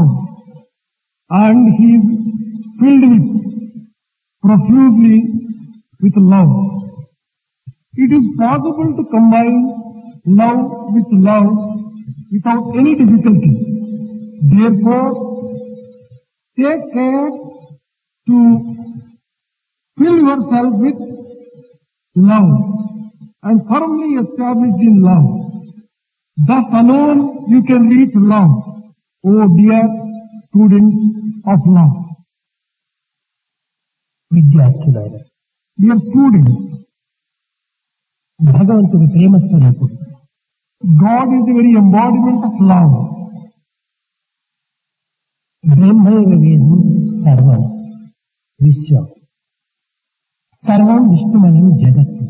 love, and he is filled with profusely with love. It is possible to combine love with love without any difficulty. Therefore, take care to fill yourself with love and firmly established in love. Thus alone you can reach love, O dear students of love. విద్యార్థులారా, Dear students, భగవంతుడు ప్రేమ స్వరూపుడు. God is the very embodiment of love. బ్రహ్మైవ వేదం సర్వం విశ్వం, సర్వం విష్ణుమయం జగత్తు.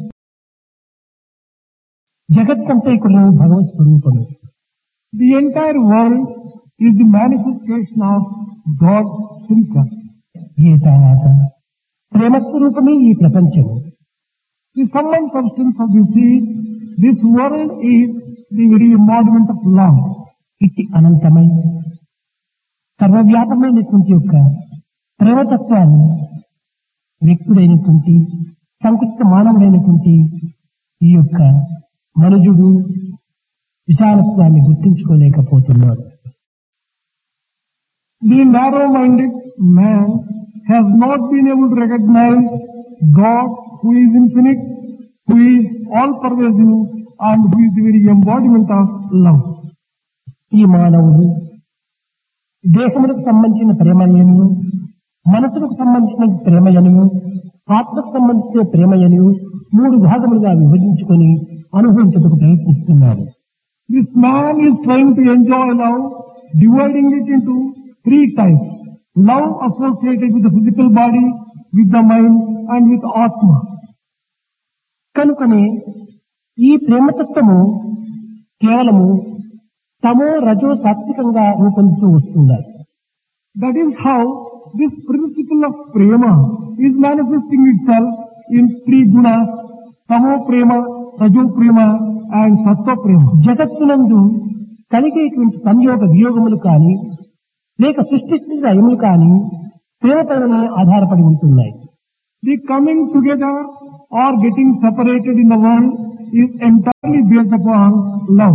జగత్తంతా ఇక్కడ భగవత్ స్వరూపము. The entire world is the manifestation of God Himself. ఏ తర్వాత ప్రేమ స్వరూపమే ఈ ప్రపంచము. The sum and substance of this world is the very embodiment of love. ఇట్టి అనంతమై సర్వవ్యాపమైనటువంటి యొక్క ప్రేమతత్వాన్ని వ్యక్తుడైనటువంటి సంకుచిత మానవుడైనటువంటి ఈ యొక్క మనుజుడు విశాలత్వాన్ని గుర్తించుకోలేకపోతున్నాడు. The narrow-minded man has not been able to recognize God, who is infinite, who is all-pervasive, and who is the very embodiment of love. ఈ మానవుడు దేహములకు సంబంధించిన ప్రేమయను, మనసులకు సంబంధించిన ప్రేమయను, ఆత్మకు సంబంధించిన ప్రేమయను మూడు భాగములుగా విభజించుకొని అనుభవించుటకు ప్రయత్నిస్తున్నాడు. This man is trying to enjoy love, dividing it into three types. Love associated with the physical body, with the mind, and with Atma. కనుకనే ఈ ప్రేమతత్వము కేవలము తమో రజో సాత్వికంగా రూపొందుతూ వస్తున్నారు. That is how this principle of prema is manifesting itself in three gunas: tamo prema, rajo prema, and sattva prema. జగత్తునందు కలిగేటువంటి సంయోగ వియోగములు కానీ లేక సృష్టి అయములు కానీ ప్రేమపైన ఆధారపడి ఉంటున్నాయి. The coming together or getting separated in the world is entirely based upon love.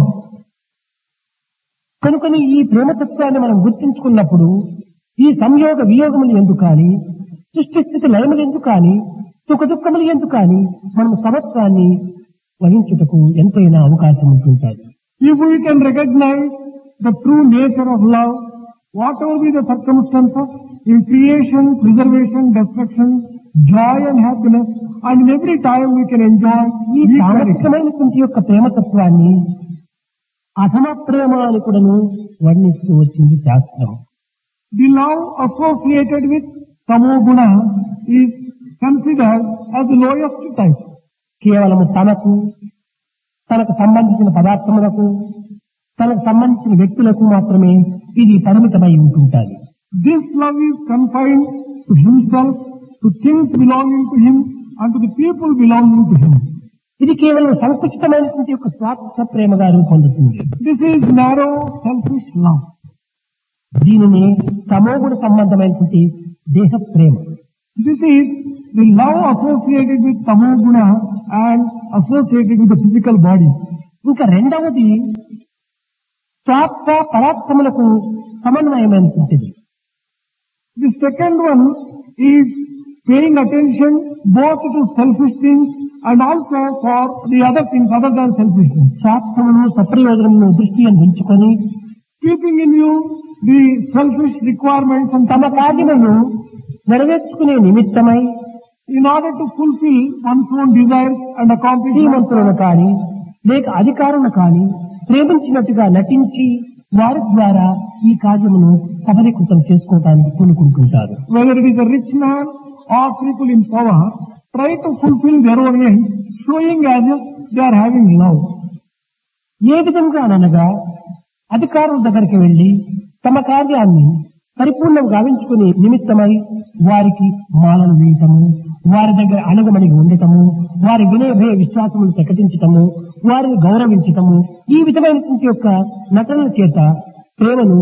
కనుకని ఈ ప్రేమతత్వాన్ని మనం గుర్తించుకున్నప్పుడు ఈ సంయోగ వియోగములు ఎందుకు కానీ, సృష్టి లయములు ఎందుకు కానీ, సుఖ దుఃఖములు ఎందుకు కానీ మనం సమత్వాన్ని వహించుటకు ఎంతైనా అవకాశం ఉంటుంటాయి. If we can recognize the true nature of love, whatever be the circumstances, in creation, preservation, destruction, joy and happiness, and in every time we can enjoy ఈ సామర్థ్యమైనటువంటి యొక్క ప్రేమతత్వాన్ని అధమ ప్రేమ అని కూడాను వర్ణిస్తూ వచ్చింది శాస్త్రం. The love associated with tamoguna is considered as the lowest type. కేవలము తనకు సంబంధించిన పదార్థములకు, తనకు సంబంధించిన వ్యక్తులకు మాత్రమే ఇది పరిమితమై ఉంటుంటాయి. This love is confined to himself, to things belonging to him, and to the people belonging to him. ఇది కేవలం సంకుచితమైనటువంటి యొక్క స్వార్థ ప్రేమగా రూపొందుతుంది. This is narrow, selfish love. దీనిని తమోగుణ సంబంధమైనటువంటి దేహ ప్రేమ. This is the love associated with tamoguna and associated with the physical body. ఇంకా రెండవది స్వార్థ పరార్థములకు సమన్వయమైనటువంటిది. The second one is paying attention both to selfish things and also for the other things other than selfishness. స్వార్థమును సప్రయోజనమును దృష్టిని ఉంచుకొని Keeping in view the selfish requirements and తమ కార్యములను నెరవేర్చుకునే నిమిత్తమై in order to fulfill one's own desires and accomplish శ్రీమంతులను కానీ లేక అధికారులను కానీ ప్రేమించినట్టుగా నటించి వారి ద్వారా ఈ కార్యమును సఫలీకృతం చేసుకోవడానికి పూనుకుంటుంటారు. whether it is a rich man or people in power, try to fulfill their own ends, showing as if they are having love. ఏ విధంగా అనగా అధికారుల దగ్గరికి వెళ్లి తమ కార్యాన్ని పరిపూర్ణంగా గావించుకునే నిమిత్తమై వారికి మాలను వేయటము, వారి దగ్గర అణగమణిగి ఉండటము, వారి వినయ భయ విశ్వాసములు ప్రకటించటము, వారిని గౌరవించటము, ఈ విధమైనటువంటి యొక్క నటనల చేత ప్రేమను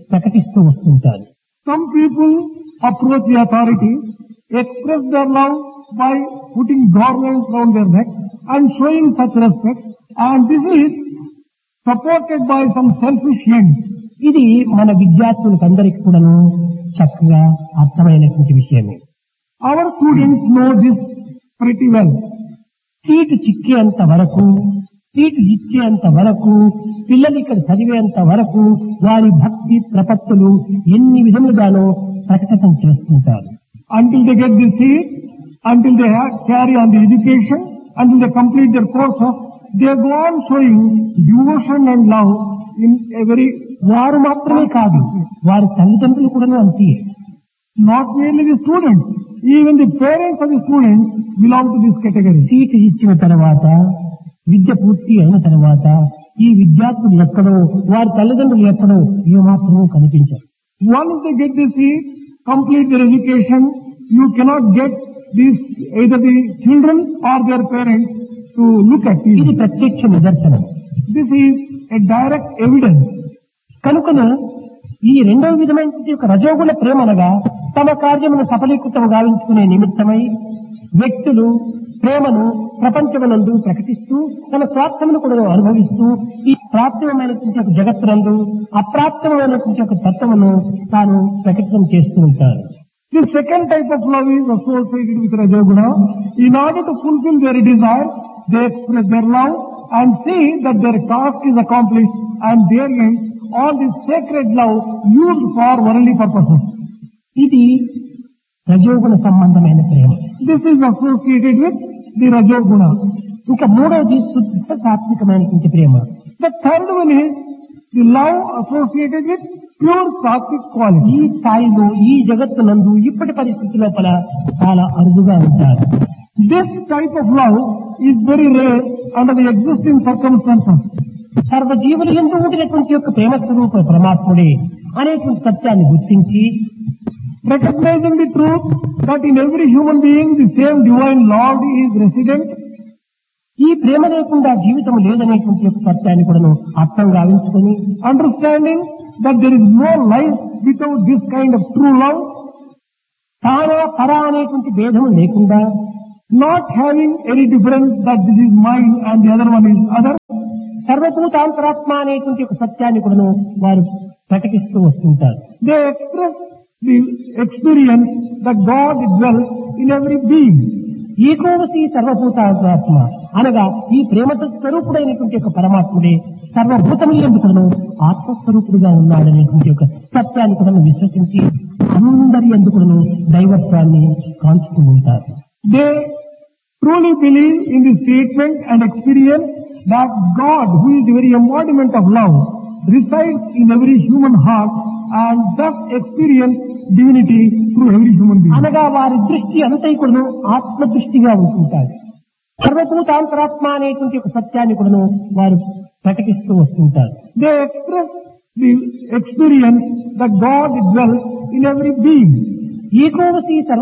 ప్రకటిస్తూ వస్తుంటారు. Some people approach the authority, express their love by putting garlands round their neck and showing such respect, and this is supported by some selfish ends. ఇది మన విద్యార్థులకు అందరికీ కూడాను చక్కగా అర్థమైనటువంటి విషయమే. Our students know this pretty well. Seat చిక్కేంత వరకు, seat ఇచ్చేంత వరకు, పిల్లలు ఇక్కడ చదివేంత వరకు వారి భక్తి ప్రపత్తులు ఎన్ని విధములుగానో ప్రకటన చేస్తుంటారు. Until they get the seat, until they carry on the education, until they complete their courses, they go on showing devotion and love in a very. వారు మాత్రమే కాదు, వారి తల్లిదండ్రులు కూడా అంతే. Not merely the students, even the parents of the students belong to this category. Seat ఇచ్చిన తర్వాత, విద్య పూర్తి అయిన తర్వాత ఈ విద్యార్థులు ఎక్కడో, వారి తల్లిదండ్రులు ఎక్కడో ఏమాత్రమూ కనిపించారు. Once they get the seat, complete their education, you cannot get these either the children or their parents to look at you. ఇది ప్రత్యక్ష నిదర్శనం. This is a direct evidence. కనుకనే ఈ రెండవ విధమైన రజోగుణ ప్రేమ అనగా తమ కార్యమును సఫలీకృతం గావించుకునే నిమిత్తమై వ్యక్తులు ప్రేమను ప్రపంచమునందు ప్రకటిస్తూ తన స్వార్థమును కూడా అనుభవిస్తూ ఈ ప్రాప్తమైనటువంటి జగత్తునందు అప్రాప్తమైనటువంటి ఒక తత్వమును తాను ప్రకటన చేస్తూ ఉంటారు. The second type of love is associated with Rajoguna. In order to fulfill their desire, they express their love and see that their task is accomplished and their end, all this sacred love used for worldly purposes. ఇది రజోగుణ సంబంధమైన ప్రేమ. This is associated with the Rajoguna. ఇంకా మూడవది శుద్ధ సాత్వికమైనటువంటి ప్రేమ. The third one is the love associated with pure sattvic quality. ఈ స్థాయిలో ఈ జగత్తునందు ఇప్పటి పరిస్థితి లోపల చాలా అరుదుగా ఉంటారు. This type of love is very rare under the existing circumstances. సర్వజీవులు ఎందు ఉండినటువంటి యొక్క ప్రేమ స్వరూప పరమాత్ముడే అనేటువంటి సత్యాన్ని గుర్తించి, recognizing the truth that in every human being the same divine Lord is resident. ఈ ప్రేమ లేకుండా జీవితం లేదనేటువంటి యొక్క సత్యాన్ని కూడా అర్థం గావించుకొని, understanding that there is no life without this kind of true love, తానా పరా అనేటువంటి భేదం లేకుండా, not having any difference that this is mine and the other one is other, సర్వభూతాంతరాత్మ అనేటువంటి ఒక సత్యాన్ని కూడా వారు ప్రకటిస్తూ వస్తుంటారు. they express the experience that God dwells in every being. ఏకోవసి సర్వభూతాంతరాత్మ అనగా ఈ ప్రేమ స్వరూపుడైనటువంటి ఒక పరమాత్ముడే సర్వభూతములు ఎందుకును ఆత్మస్వరూపుడుగా ఉన్నాడనేటువంటి ఒక సత్యాన్ని కూడా విశ్వసించి అందరి ఎందుకును దైవత్వాన్ని కాంచుతూ ఉంటారు. They truly believe in the statement and experience that God, who is the very embodiment of love, resides in every human heart and thus experience divinity through every human being. అనగా వారి దృష్టి అంతా కూడా ఆత్మ దృష్టిగా ఉంటుంటారు. సర్వభూతాంతరాత్మ అనేటువంటి ఒక సత్యాన్ని కూడా వారు ప్రకటిస్తూ వస్తుంటారు. They express the experience that God dwells in every being. ఏకోవసి